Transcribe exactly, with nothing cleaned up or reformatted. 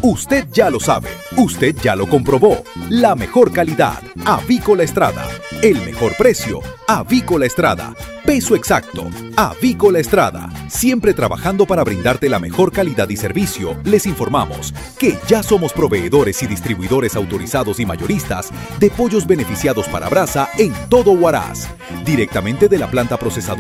Usted ya lo sabe, usted ya lo comprobó. La mejor calidad, Avícola Estrada. El mejor precio, Avícola Estrada. Peso exacto, Avícola Estrada. Siempre trabajando para brindarte la mejor calidad y servicio, les informamos que ya somos proveedores y distribuidores autorizados y mayoristas de pollos beneficiados para brasa en todo Huaraz. Directamente de la planta procesadora